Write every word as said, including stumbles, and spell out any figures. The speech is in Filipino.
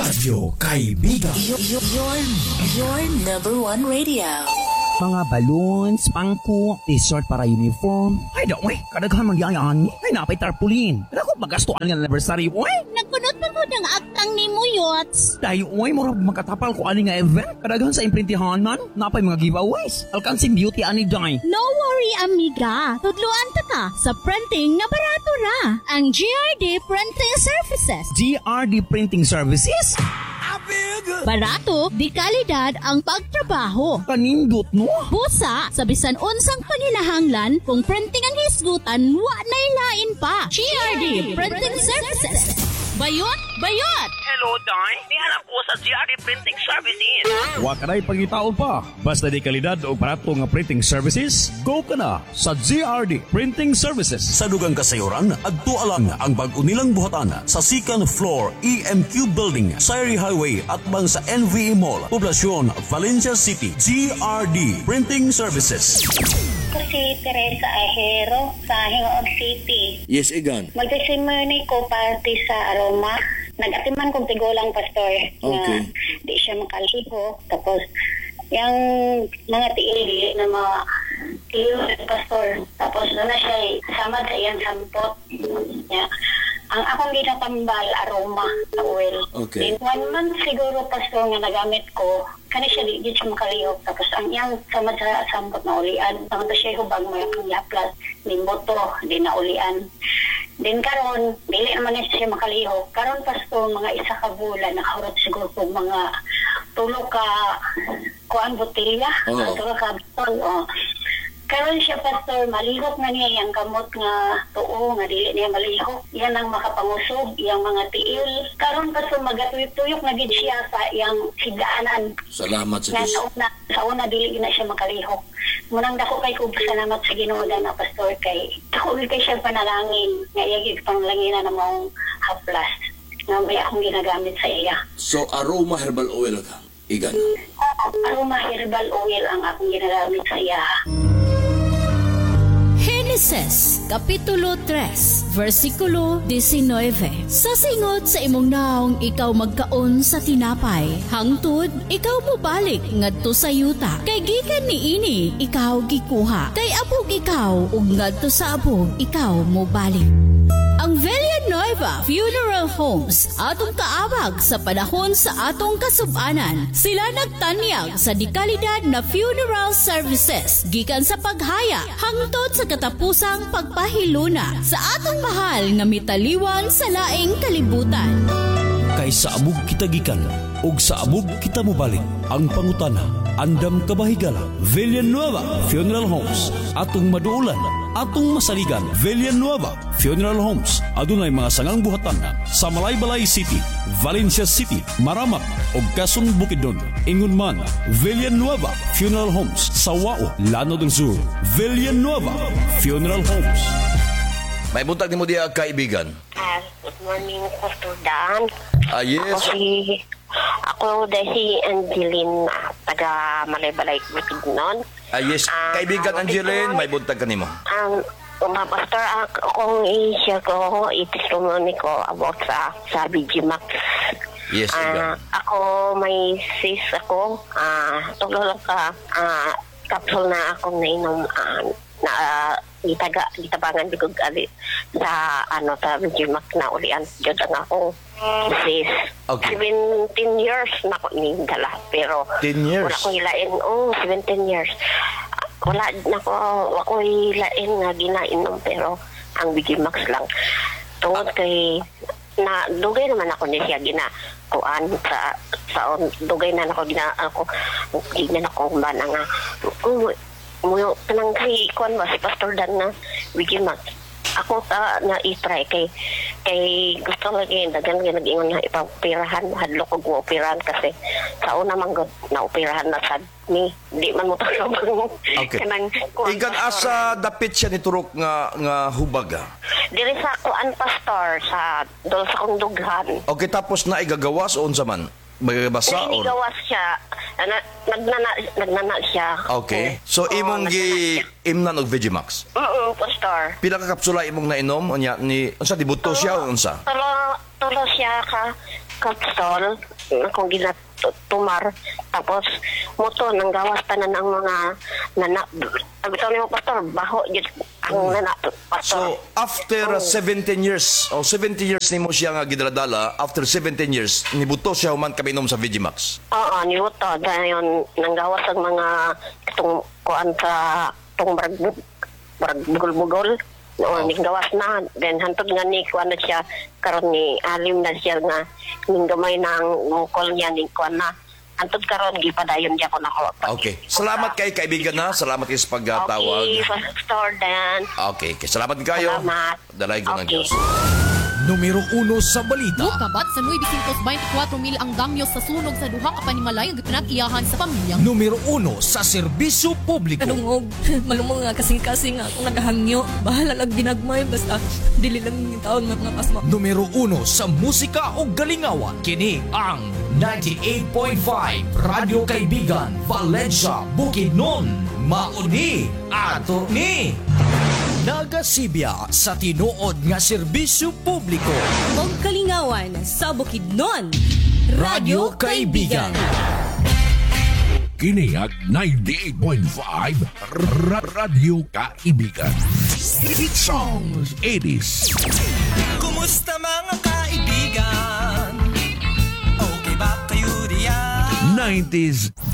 Radyo Kaibigan. Your, your, your number one radio. Mga balloons, pangko, t-shirt para uniform. Ay, daw, eh, kadaghan magyayaan. Ay, napay tarpulin. Kada ko magastuan ng anniversary, oy. Nagpunot pa ko ng aktang ni mo, Yots. Dahil, oy, mura makatapal ko ani nga event. Kadaghan sa imprintihan man, napay mga giveaways. Alkansing beauty ani day. No worry, amiga. Tudluan ta ka sa printing na barato ra. Ang G R D Printing Services. G R D Printing Services? Barato, di kalidad ang pagtrabaho. Kanindot, no? Busa, sa bisan unsang panginahanglan, kung printing ang hisgutan, wa na ilain pa. G R D Printing Services. Bayot, bayot! Hello, Day. Nihanap ko sa G R D Printing Services. Wa ka na'y pangitaon pa. Basta di kalidad o barato nga printing services, go ka na sa G R D Printing Services. Sa dugang kasayuran, adto alang ang bag-o nilang buhatan sa second floor E M Q Building, Sayri Highway at bang sa N V E Mall, Poblacion, Valencia City. G R D Printing Services. Si Teresa Ahero sa Hingoog City. Yes, Igan. Magsisimony ko party sa Aroma. Nag-atiman kong tigulang pastor Okay. na di siya makaliho. Tapos, yung mga tiili na mga tiil pastor. Tapos, doon na siya samad sa iyang sampot. Yeah. Ang akong ginatambal, Aroma na oil. Okay. Then, one month siguro pastor nga nagamit ko, kani siya di di siya makalihok. Tapos ang iyang sama sa sambot na ulian. Tama to siya hubag mo yung yaplas. Din boto, di na ulian. Din karon dili naman na siya makalihok. Karon pasto mga isa ka bulan, nakahurot siguro po mga tulo ka kuan botelya. Oo. Tulo ka botol. Oh. Karon siya pastor, malihok na niya yung kamot nga tuo, nga dili niya malihok. Yan ang makapangusog, yung mga tiil. Karon pastor, magatuyok-tuyok na gid siya sa yung higaanan. Salamat sa Na Diyos. sa una, sa una dili na siya makalihok. Munang dako kay ko salamat sa Ginoo na pastor kay dako kay siya panalangin nga iyagig panglangina na mong haplas nga may akong ginagamit sa iya. So, aroma herbal oil ka, Igan. Aroma herbal oil ang akong ginagamit sa iya. Genesis, Kapitulo three, versikulo nineteen. Sa singot sa imong naong ikaw magkaon sa tinapay, hangtod ikaw mobalik ngadto sa yuta. Kay gikan niini ikaw gikuha. Kay abog ikaw ug ngadto sa abog ikaw mobalik. Ang Villanueva Funeral Homes atong kaabag sa panahon sa atong kasub-anan. Sila nagtanyag sa dikalidad na funeral services gikan sa paghaya hangtod sa katapusang pagpahiluna sa atong mahal nga mitaliwan sa laing kalibutan. Kay sa amog kita gikan ug sa amog kita mobalik. Ang pangutana, andam kabahigala. Villanueva Funeral Homes atong maduulan, atong masaligan. Villanueva Funeral Homes adunay mga sangang buhatan sa Malaybalay City, Valencia City, Maramak ug Quezon Bukidnon. Ingon man, Villanueva Funeral Homes sa Wao, Lanao del Sur. Villanueva Funeral Homes. May buntag ni mo diya, kaibigan. Ah, good morning, Pastor Dan. Ah, yes. Ako si, ako dahil si Angeline, ah, taga Malaybalay Bukidnon. Ah, yes. Ah, Kaibigan ah, Angeline, Bukidnon. may buntag ka ni mo. Ang mga pastor, ak- akong i-share ko, i-testimony ko about sa, sa B G Max. Yes, Ah, Igan. ako, may sis ako, ah, tulo lang ka, ah, capsule na akong nainom, ah, na, uh, itaga, itabangan bigog ali sa, ano, sa B G Max na ulian. Diyod ang akong sis. Okay. seventeen years na ako nindala, pero ten years? wala ko hilain, oh, seventeen years. Ah, wala na ko, wala ko hilain nga ginainom, pero ang B G Max lang. Tungod kay, na dugay naman ako ni siya gina kuan sa sa dugay na ako gina ako gina ako ba na nga um, mo tanang kay kuan ba si Pastor Dan na bigyan mat ako ta na i-try kay kay gusto lagi dagan nga nag-ingon nga ipa-operahan hadlok og operahan kasi sa una man gud na operahan na sad ni di man mo tulog Okay. kanang kuan Igan, pastor. asa dapit siya ni turok nga nga hubag. ah? diri sa kuan pastor sa dol sa kong dughan. Okay, tapos na igagawas o unsa man? Magbasa Hindi or gawas siya. Na- Nagnana, nagnana siya. okay. So Oo, imong gi nagnana imnan og Vegimax. siya. Oo, pastor. Pila ka kapsula imong nainom unya ni unsa dibuto siya o unsa? Tulo, tulo siya ka kapsol. akong ginatumar. Tapos, muto, nang gawas tanan ang mga nana, abitaw ni mo, pastor, baho, yun, ang nana, pastor. So, after uh, seventeen years, o seventeen years ni mo siya nga gidala, after seventeen years, nibuto siya human kami inom sa Vigimax. Oo, nibuto, dahil yun, nang gawas ang mga, itong, kuan sa, itong barag, barag, bugol-bugol. No, ning gawas na, then hantod nga ni kuan na siya karon ni alim na siya nga ning gamay nang mukol niya ning kuan na hantod karon gipadayon niya ko nako. Okay. Salamat kay kaibigan na. Salamat kay sa pagtawag. Okay, Pastor Dan. Okay. okay. Salamat kayo. Salamat. Dalay ko ng Okay. Diyos. Numero uno sa balita. Kabat sa nueve twenty-four mil ang damyo sa sunog sa duha ka panimalay ang pinag-iyahan sa pamilya. Numero uno sa serbisyo publiko. Kanungog, malumong nga kasing-kasing nga akong nagahangyo. Bahala lang ginagmay, basta dili lang yung taon mga pasma. Numero uno sa musika o galingawan. Kini ang ninety-eight point five Radio Kaibigan, Valencia, Bukidnon. Mauni ato ni nagasibya sa tinuod nga serbisyo publiko. Og kalingawan sa Bukidnon. Radio Kaibigan. Kini ang ninety-eight point five Ra- Radio Kaibigan. Hit songs eighties. Kumusta mga kaibigan? Okay ba kayo diyan? nineties